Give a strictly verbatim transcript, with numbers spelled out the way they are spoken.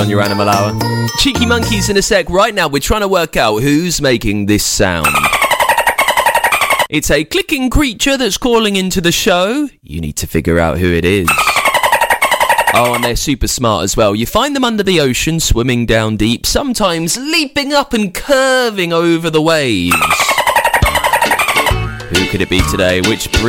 on your Animal Hour. Cheeky Monkeys in a sec. Right now, we're trying to work out who's making this sound. It's a clicking creature that's calling into the show. You need to figure out who it is. Oh, and they're super smart as well. You find them under the ocean, swimming down deep, sometimes leaping up and curving over the waves. Who could it be today? Which breed?